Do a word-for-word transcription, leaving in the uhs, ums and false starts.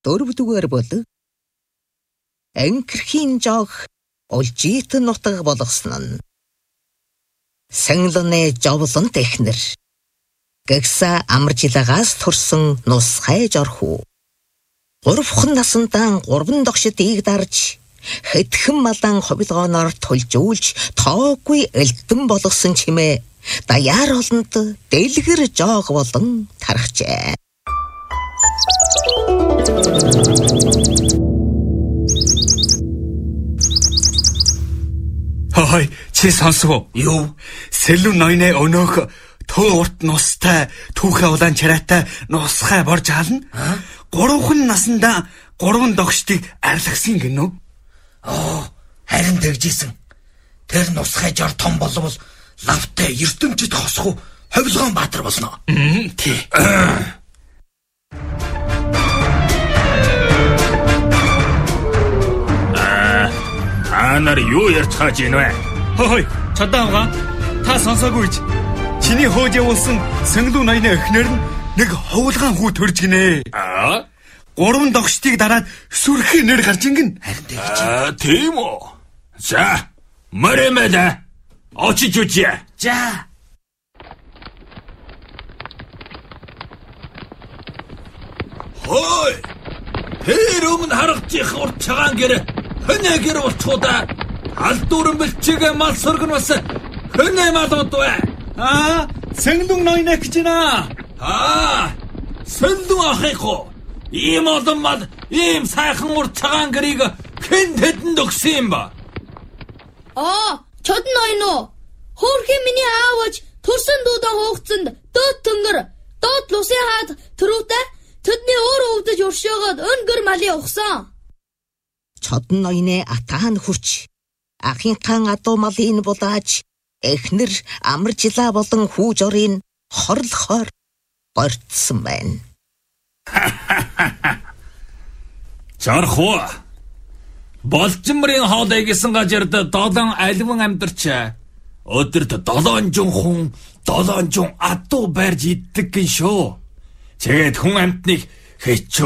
дөрөвдүгээр бүлэг. Анкерхийн жог улжитэн нутаг болгосон нь. Сэнглэний жовлон технэр. Гэгса амаржилагаас төрсөн нус хайж орхуу. Гурвхан насандаа гурван догшид ийг дарж хэдхэн малан ховилгооноор тулжуулж тоогүй элдэн болгосон чимээ даяар олонд дэлгэр жог болон тархжээ. Хой, чи сонсов уу? Юу? Сэлүн ноёны өнөөх төө урт нустай, түүхэ улаан чараатай нусхай борж хаална. Гурван насандаа гурван догштыг арилгасан гинөө. Оо, харин тэгжсэн. Тэр нусхай жор том болвол лавтай ертөнцид хосхоо ховилгоон баатар болно. Тий. Та нар юу ярьж хааж ийн вэ? Хой, чадаага та сонсоогүй ч. Чиний хөөж явуулсан Сэнглүү ноёны эхнэр нь нэг ховлгаан хүү төрж гинэ. Аа? Гурван догштыг дараад сүрхий нэр гарч ингэн. Харин тэгж. Аа, тийм үү? За, мөрөмөдө. Очиж үчээ. За. Хой! Тэр өмнө харагдчих урт цагаан гэр хөнөө гэр уртхуда алдуурын бэлчээгээ мал сөргөн бас хөнөө малууд вэ? Аа, Сэнглүү ноёны гэжинэ. Аа! Сэнглүү ахыхоо. Ийм олон мал, ийм сайхан урт цагаан гэрийг хэн тэдэнд өгсөн юм ба? Аа, чодон ноён уу? Хөөрхөн миний аавч төрсөн дуудан хугацанд дөөд төнгөр, доод лусын хаад төрүүтэй тэдний өөр өвдөж өршөөгөөд өн гэр малын ухсан. Чодон ноёны атаан хурч ахынхаа адуу малын булааж эхнэр амаржилаа болон хүү жорын хорлохоор горцсон байна. Жархуу. Болжмрын хоолой гэсэн газарт долоон альван амьдарч өдөрт долоонжун хүн долоонжун адуу барьж иддэг гин шүү. Тэгээд хүн амьтныг хэч